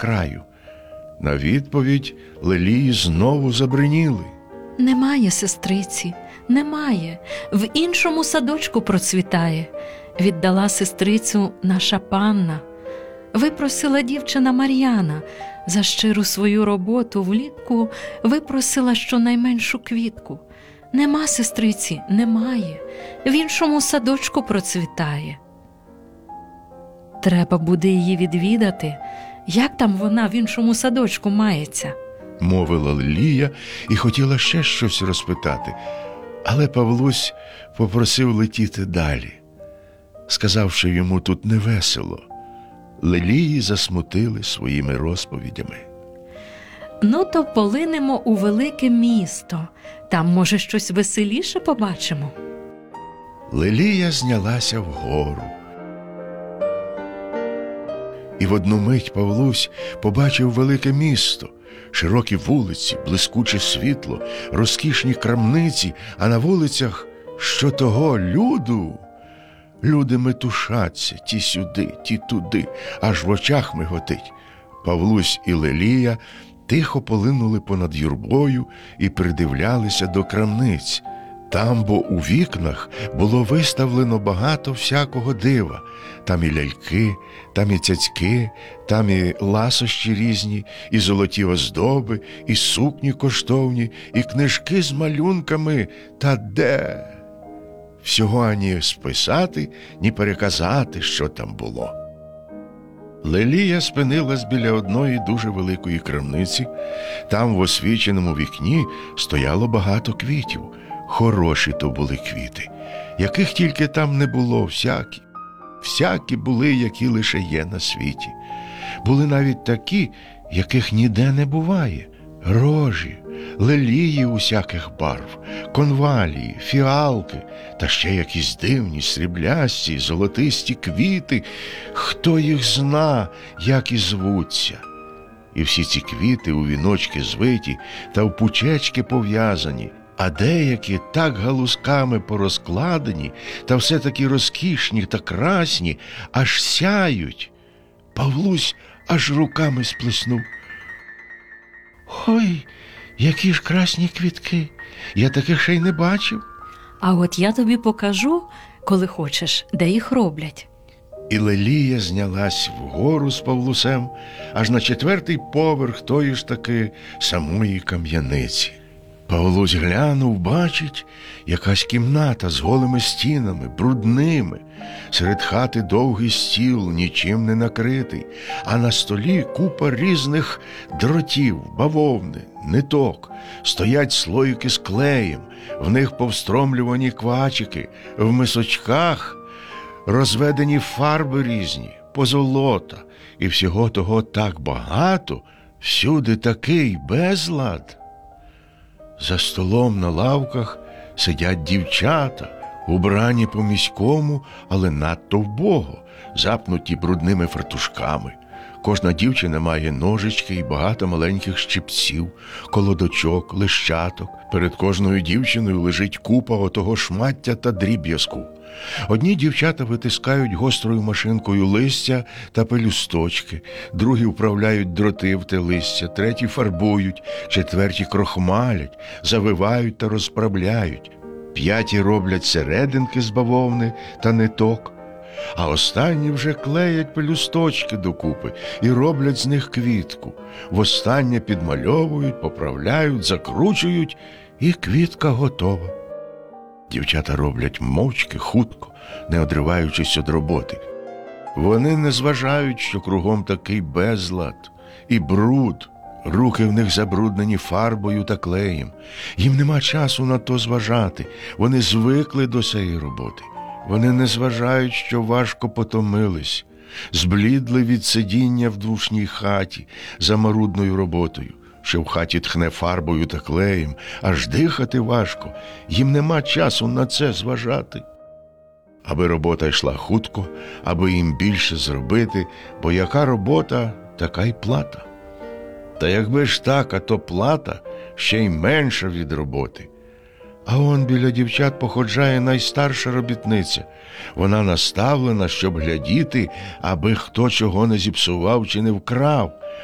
краю. На відповідь Лелії знову забриніли. Немає, сестриці, немає. В іншому садочку процвітає. Віддала сестрицю наша панна. Випросила дівчина Мар'яна. За щиру свою роботу влітку випросила щонайменшу квітку. Нема, сестриці, немає. В іншому садочку процвітає. Треба буде її відвідати. Як там вона в іншому садочку мається? Мовила Лелія і хотіла ще щось розпитати, але Павлусь попросив летіти далі, сказавши йому тут невесело. Лелії засмутили своїми розповідями. Ну, то полинемо у велике місто. Там, може, щось веселіше побачимо. Лелія знялася вгору. І в одну мить Павлусь побачив велике місто, широкі вулиці, блискуче світло, розкішні крамниці, а на вулицях що того люду. Люди метушаться, ті сюди, ті туди, аж в очах миготить. Павлусь і Лелія тихо полинули понад юрбою і придивлялися до крамниць. Там, бо у вікнах було виставлено багато всякого дива. Там і ляльки, там і цяцьки, там і ласощі різні, і золоті оздоби, і сукні коштовні, і книжки з малюнками. Та де? Всього ані списати, ні переказати, що там було. Лелія спинилась біля одної дуже великої крамниці. Там в освіченому вікні стояло багато квітів. Хороші то були квіти, яких тільки там не було, всякі. Всякі були, які лише є на світі. Були навіть такі, яких ніде не буває. Рожі, лелії усяких барв, конвалії, фіалки, та ще якісь дивні, сріблясті, золотисті квіти. Хто їх зна, як і звуться. І всі ці квіти у віночки звиті та в пучечки пов'язані, а деякі так галузками порозкладені, та все такі розкішні та красні, аж сяють. Павлусь аж руками сплеснув. Ой, які ж красні квітки! Я таких ще й не бачив. А от я тобі покажу, коли хочеш, де їх роблять. І Лелія знялась вгору з Павлусем аж на 4-й поверх тої ж таки самої кам'яниці. Павлусь глянув, бачить, якась кімната з голими стінами, брудними. Серед хати довгий стіл, нічим не накритий, а на столі купа різних дротів, бавовни, ниток. Стоять слоїки з клеєм, в них повстромлювані квачики, в мисочках розведені фарби різні, позолота. І всього того так багато, всюди такий безлад. За столом на лавках сидять дівчата, убрані по-міському, але надто вбого, запнуті брудними фартушками. Кожна дівчина має ножички і багато маленьких щипців, колодочок, лищаток. Перед кожною дівчиною лежить купа отого шмаття та дріб'язку. Одні дівчата витискають гострою машинкою листя та пелюсточки, другі вправляють дроти в те листя, треті фарбують, четверті крохмалять, завивають та розправляють, п'яті роблять серединки з бавовни та ниток, а останні вже клеять пелюсточки докупи і роблять з них квітку. Востаннє підмальовують, поправляють, закручують, і квітка готова. Дівчата роблять мовчки, хутко, не одриваючись від роботи. Вони не зважають, що кругом такий безлад і бруд. Руки в них забруднені фарбою та клеєм. Їм нема часу на то зважати. Вони звикли до цієї роботи. Вони не зважають, що важко потомились, зблідли від сидіння в душній хаті за марудною роботою, що в хаті тхне фарбою та клеєм, аж дихати важко. Їм нема часу на це зважати. Аби робота йшла хутко, аби їм більше зробити, бо яка робота, така й плата. Та якби ж так, а то плата ще й менша від роботи. А он біля дівчат походжає найстарша робітниця. Вона наставлена, щоб глядіти, аби хто чого не зіпсував чи не вкрав.